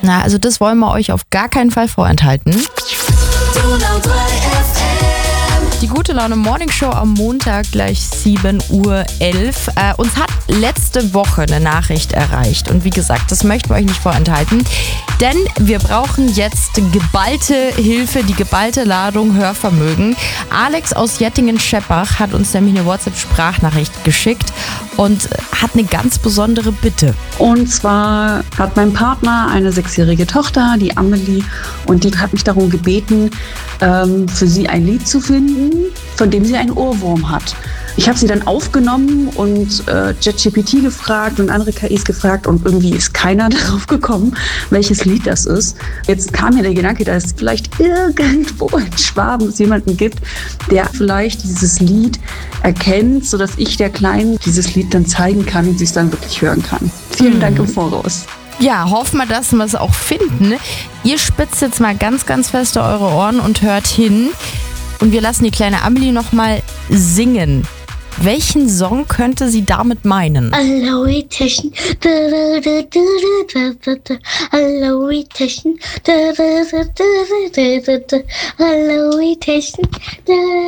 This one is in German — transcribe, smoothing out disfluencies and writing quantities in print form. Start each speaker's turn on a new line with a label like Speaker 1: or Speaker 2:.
Speaker 1: Na, also das wollen wir euch auf gar keinen Fall vorenthalten. Die gute Laune Morning Show am Montag gleich 7:11 Uhr. Uns hat letzte Woche eine Nachricht erreicht. Und wie gesagt, das möchten wir euch nicht vorenthalten. Denn wir brauchen jetzt geballte Hilfe, die geballte Ladung Hörvermögen. Alex aus Jettingen-Scheppach hat uns nämlich eine WhatsApp-Sprachnachricht geschickt und hat eine ganz besondere Bitte.
Speaker 2: Und zwar hat mein Partner eine 6-jährige Tochter, die Amelie, und die hat mich darum gebeten, für sie ein Lied zu finden, von dem sie einen Ohrwurm hat. Ich habe sie dann aufgenommen und ChatGPT gefragt und andere KIs gefragt und irgendwie ist keiner darauf gekommen, welches Lied das ist. Jetzt kam mir der Gedanke, dass es vielleicht irgendwo in Schwaben es jemanden gibt, der vielleicht dieses Lied erkennt, sodass ich der Kleinen dieses Lied dann zeigen kann und sie es dann wirklich hören kann. Vielen Dank im Voraus.
Speaker 1: Ja, hoffen wir, dass wir es auch finden. Ihr spitzt jetzt mal ganz, ganz feste eure Ohren und hört hin. Und wir lassen die kleine Amelie nochmal singen. Welchen Song könnte sie damit meinen?
Speaker 3: Aloe Taschen, Aloe Taschen, Aloe Taschen.